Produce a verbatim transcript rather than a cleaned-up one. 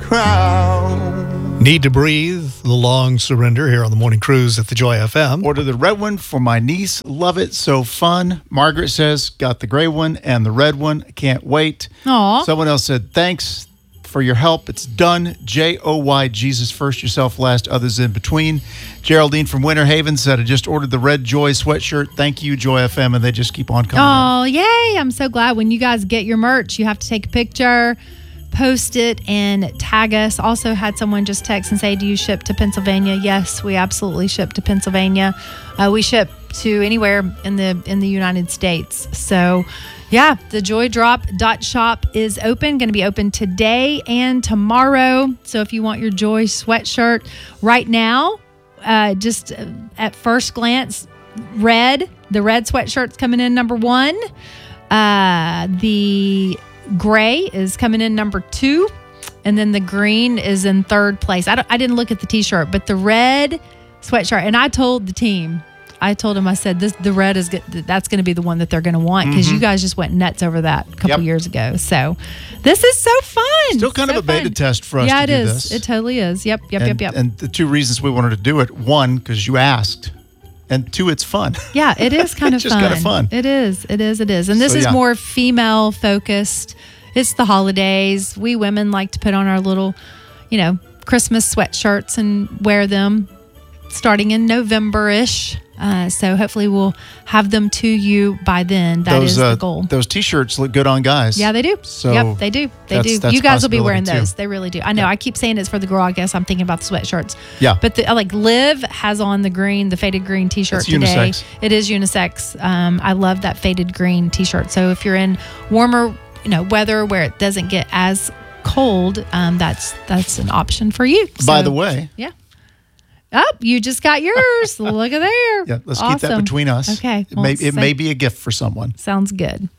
crown. Need to Breathe, The Long Surrender here on the Morning Cruise at the Joy F M. Order the red one for my niece. Love it. So fun. Margaret says, got the gray one and the red one. Can't wait. Aw. Someone else said, thanks for your help. It's done. J O Y, Jesus first, yourself last, others in between. Geraldine from Winter Haven said, I just ordered the red Joy sweatshirt. Thank you, Joy F M. And they just keep on coming. Oh, yay. I'm so glad. When you guys get your merch, you have to take a picture, post it, and tag us. Also had someone just text and say, do you ship to Pennsylvania? Yes, we absolutely ship to Pennsylvania. Uh, we ship to anywhere in the in the United States. So yeah, the joy drop dot shop is open, going to be open today and tomorrow. So if you want your Joy sweatshirt right now, uh, just at first glance, red, the red sweatshirt's coming in number one. Uh, the gray is coming in number two, and then the green is in third place. I, don't, I didn't look at the t-shirt, but the red sweatshirt, and I told the team, I told them, I said, this the red is good. That's going to be the one that they're going to want, because mm-hmm. you guys just went nuts over that a couple yep. years ago. So this is so fun. Still kind so of a beta fun. test for us yeah, to do is. this. It totally is. Yep, yep, and, yep, yep. And the two reasons we wanted to do it, one, because you asked, and two, it's fun. Yeah, it is kind of just fun. kind of fun. It is. It is. It is. And this So, is yeah. more female focused. It's the holidays. We women like to put on our little, you know, Christmas sweatshirts and wear them starting in November-ish. Uh, so hopefully we'll have them to you by then. That those, is uh, the goal. Those T-shirts look good on guys. Yeah, they do. So yep, they do. They that's- do. that's You a guys will be wearing possibility, those. too. They really do. I know. Yeah. I keep saying it's for the girl. I guess I'm thinking about the sweatshirts. Yeah. But the, like Liv has on the green, the faded green T-shirt It's today. unisex. It is unisex. Um, I love that faded green T-shirt. So if you're in warmer, you know, weather where it doesn't get as cold, um, that's that's an option for you. By So, the way, yeah. Oh, you just got yours. Look at there. yeah, let's awesome. keep that between us. Okay. It, Well, may, it say- may be a gift for someone. Sounds good.